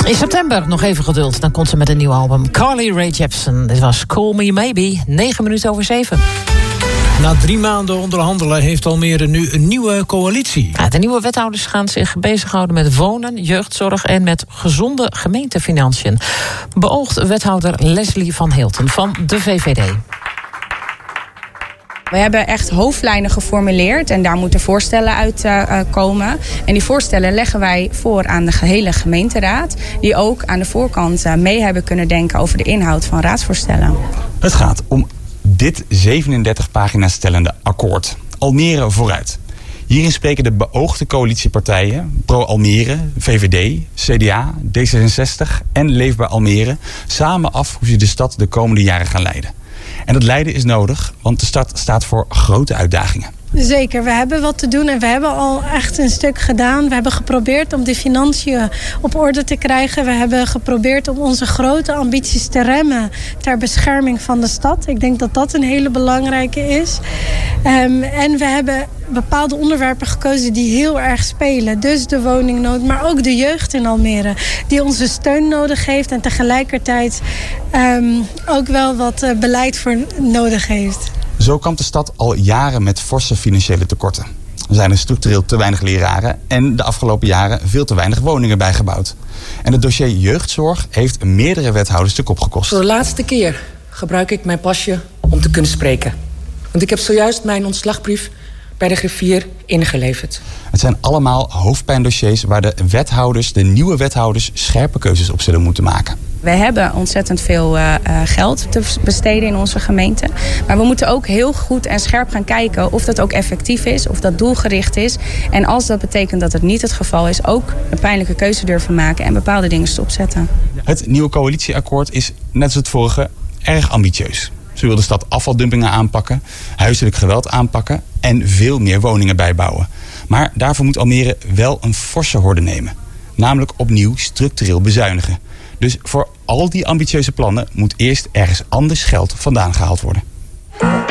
In september nog even geduld, dan komt ze met een nieuw album. Carly Rae Jepsen. Dit was Call Me Maybe, 7:09. Na 3 maanden onderhandelen heeft Almere nu een nieuwe coalitie. Ja, de nieuwe wethouders gaan zich bezighouden met wonen, jeugdzorg en met gezonde gemeentefinanciën. Beoogd wethouder Leslie van Heelten van de VVD. We hebben echt hoofdlijnen geformuleerd en daar moeten voorstellen uit komen. En die voorstellen leggen wij voor aan de gehele gemeenteraad, die ook aan de voorkant mee hebben kunnen denken over de inhoud van raadsvoorstellen. Het gaat om dit 37 pagina's stellende akkoord. Almere vooruit. Hierin spreken de beoogde coalitiepartijen, Pro-Almere, VVD, CDA, D66 en Leefbaar Almere, samen af hoe ze de stad de komende jaren gaan leiden. En dat leiden is nodig, want de stad staat voor grote uitdagingen. Zeker, we hebben wat te doen en we hebben al echt een stuk gedaan. We hebben geprobeerd om de financiën op orde te krijgen. We hebben geprobeerd om onze grote ambities te remmen ter bescherming van de stad. Ik denk dat dat een hele belangrijke is. En we hebben bepaalde onderwerpen gekozen die heel erg spelen. Dus de woningnood, maar ook de jeugd in Almere, die onze steun nodig heeft en tegelijkertijd ook wel wat beleid voor nodig heeft. Zo kampt de stad al jaren met forse financiële tekorten. Er zijn er structureel te weinig leraren en de afgelopen jaren veel te weinig woningen bijgebouwd. En het dossier jeugdzorg heeft meerdere wethouders de kop gekost. Voor de laatste keer gebruik ik mijn pasje om te kunnen spreken. Want ik heb zojuist mijn ontslagbrief bij de griffier ingeleverd. Het zijn allemaal hoofdpijndossiers waar de nieuwe wethouders, scherpe keuzes op zullen moeten maken. We hebben ontzettend veel geld te besteden in onze gemeente. Maar we moeten ook heel goed en scherp gaan kijken of dat ook effectief is, of dat doelgericht is. En als dat betekent dat het niet het geval is, ook een pijnlijke keuze durven maken en bepaalde dingen stopzetten. Het nieuwe coalitieakkoord is, net als het vorige, erg ambitieus. Ze wil de stad afvaldumpingen aanpakken, huiselijk geweld aanpakken en veel meer woningen bijbouwen. Maar daarvoor moet Almere wel een forse horde nemen. Namelijk opnieuw structureel bezuinigen. Dus voor al die ambitieuze plannen moet eerst ergens anders geld vandaan gehaald worden.